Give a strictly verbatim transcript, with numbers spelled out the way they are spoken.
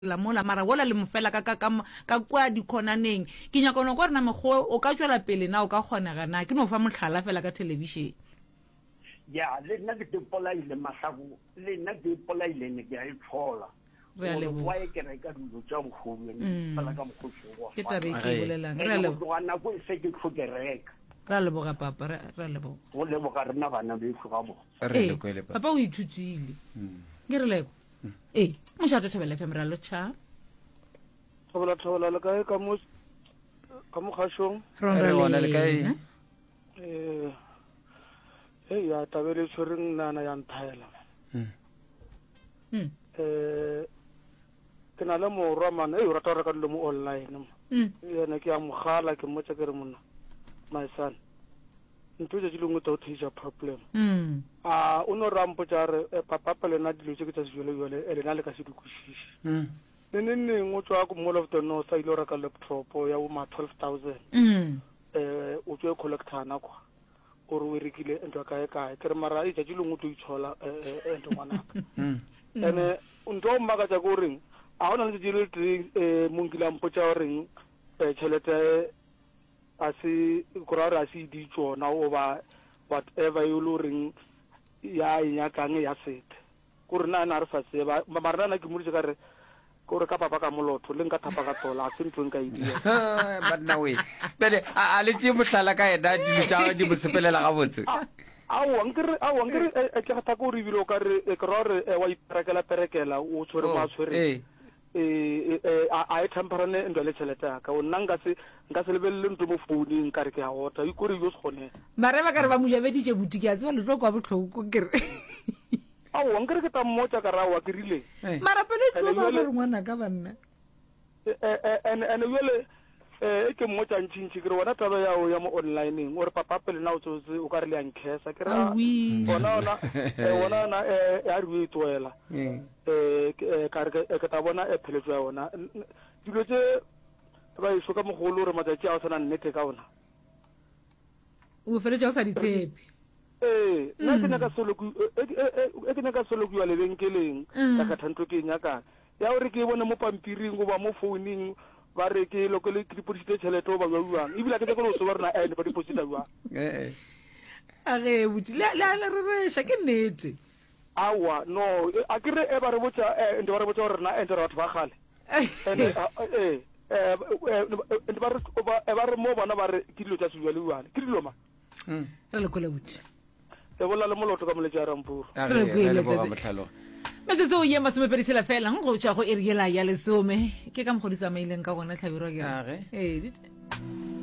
la mola mara wola le mofela ka ka ka kwa di khonaneng ke nya kono go rena mego o ka tswela pele na o ka khona gana ke no fa motlhala fela ka television ya le nna ke tepola ile masago le nna ke tepola ile ne ke a itshola re a lebo wa e ke re ka dilo tsa mogolo ne fela ka mogotsi wa ke tabe ke bolelang re a lebo go ana go se ke tlhokereka re a lebo ga papa re a lebo go lebo ga rena bana be go ga bo re le kwele papa o ithutile ke re leko eh mo sha tshebele femra lo cha thobola thobola le kae ka mo ka mo khashong re bona le kae eh eh ya tabele tshoreng nana ya nthaela mm eh ke na le mo roman eh o rata re ka le mo online mm yena ke a mogala ke mo tsa ke re monna my son ntse je dilong o teach a problem mm ah uno rampo tsa re papa pele na dilo tse ke tsa jole jole ele na le ka se dikušiši mm nene neng o tswa go mall of the north a ile ra ka laptop ya o ma twelve thousand mm eh o tswe collectana kwa o re o rekile ntwa kae kae ke re mara e tsa dilong o tlo itshola eh ntwa ngwana mm ene ntwa mmaga tsa go reng a ona le dilo tse eh mongila mpotsa o reng eh chelete asi kurara asi di tsona o ba whatever you loring ya ya kang ya set gore na na re sa se ba marana ke muri ka re gore ka papa ka molotho le nka thapa ka tola a sentwe nka idea banna we bele a le tse motlala ka eda di tsa di bosepelela ga botse a wankere a wankere e ke ga go re bilo ka re e krore wa iperekela perekela o tshwere ma tshwere eh eh a e temporane ndo le tšhelete ka o nanga se nka se lebelle ntwe mo founung nka re ke a ota i kore yo se gone mare ba ka re ba mo jabeditse butiki a tswa le tlo kwa botlhoko ke re a o nkere ke ta mmotsa ka ra wa ke rile mara pele tlo ba re ngwana ka banna eh en en yele eh ke mmotsa ntšintši ke re wona taba ya o ya mo online o re papa pele na o tsotse o ka re le a nkesa ke re bona ona eh ona na eh ya re itwela eh ka re ke ta bona e pheletswa yona dilo tse ba iso ka mogolo re matsatsi a o tsana nnete ka ona o feletsa o sa di tshepe eh nna ke naka solo ku e ke naka solo ku ya lebenkeleng ka ka thanto ke nyaka ya o re ke bona mo pampiring go ba mo phoning ba re ke lokele ke deposite tšhelete o ba buang e bila ke tlo so ba rena ene ba deposite buang eh a re butsi la la re re sha ke nnete awa no a ke re e ba re botsa e ndo ba re botsa rena ente ra batho ba gale ene eh eh ente ba re ba re mo bana ba re ke dilo tsa sejwa le buang ke dilo ma mm re le kola butsi e bola le molotho ka moletsa rampuru re le boga motlhalo metse tso ye masome perisela fela go tswa go eriela ya lesome ke ka mogodi tsamaileng ka gona tlhabiro ke a ge eh